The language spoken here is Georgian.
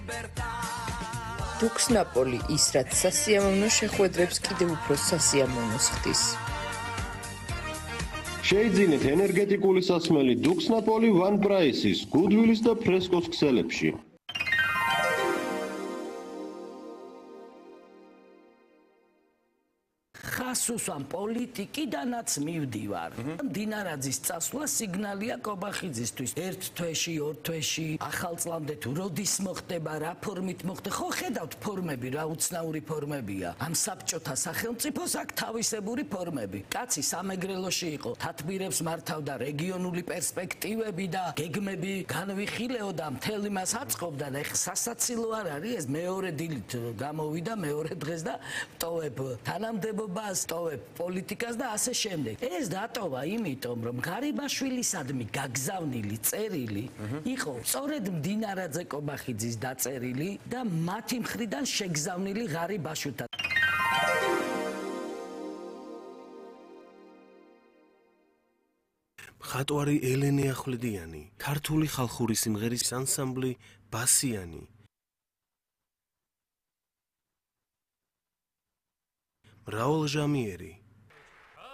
დუქსნაპოლი ის რაც სასიამოვნო შეხვედრებს კიდევ უფრო სასიამოვნოს ხდის. შეიძინეთ ენერგეტიკული სასმელი დუქსნაპოლი ვან პრაისის, გუდვილის და ფრესკოს ქსელებში. ხასუსან პოლიტიკიდანაც მივდივარ. დინარაძის წასვლა სიგნალია კობახიძისთვის. ერთ თვეში, ორ თვეში, ახალ წლამდე თუ როდის მოხდება, რა ფორმით მოხდება. ხო ხედავთ ფორმები, რა უცნაური ფორმებია. ამ საბჭოთა სახელმწიფოს აქ თავისებური ფორმები. კაცი სამეგრელოში იყო, თათბირებს მართავდა, რეგიონული პერსპექტივები და გეგმები განვიხილეოდა, მთელი მას აწყობდა და ეხლა სასაცილო არ არის ეს მეორე დილით გამოვიდა მეორე დღეს და ტოვებ თანამდებობას, ტოვებ პოლიტიკას და ასე შემდეგ. ეს დატოვა იმიტომ, რომ გარიბაშვილისადმი გაგზავნილი წერილი იყო სწორედ მდინარაძე კობახიძის დაწერილი და მათი მხრიდან შეგზავნილი გარიბაშვილთან. მხატვარი ელენე ახვლედიანი, ქართული ხალხური სიმღერის ანსამბლი ბასიანი. რაულ ჟამიერი